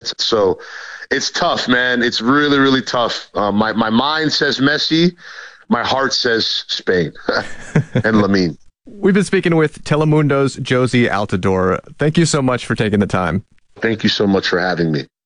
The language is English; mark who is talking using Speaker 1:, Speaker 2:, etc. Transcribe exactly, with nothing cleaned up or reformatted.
Speaker 1: So it's tough, man. It's really, really tough. Uh, my, my mind says Messi. My heart says Spain and Lamine.
Speaker 2: We've been speaking with Telemundo's Jozy Altidore. Thank you so much for taking the time.
Speaker 1: Thank you so much for having me.